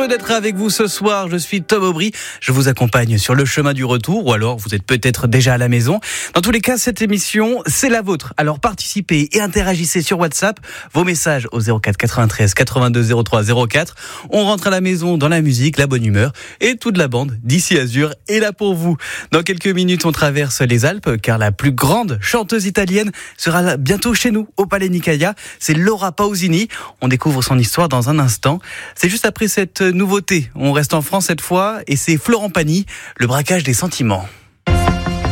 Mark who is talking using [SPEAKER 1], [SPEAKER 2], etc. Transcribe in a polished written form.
[SPEAKER 1] heureux d'être avec vous ce soir. Je suis Tom Aubry. Je vous accompagne sur le chemin du retour, ou alors vous êtes peut-être déjà à la maison. Dans tous les cas, cette émission, c'est la vôtre. Alors participez et interagissez sur WhatsApp. Vos messages au 04 93 82 03 04. On rentre à la maison dans la musique, la bonne humeur et toute la bande d'ici Azur est là pour vous. Dans quelques minutes, on traverse les Alpes car la plus grande chanteuse italienne sera bientôt chez nous au Palais Nicaia. C'est Laura Pausini. On découvre son histoire dans un instant. C'est juste après cette nouveauté. On reste en France cette fois et c'est Florent Pagny, le braquage des sentiments.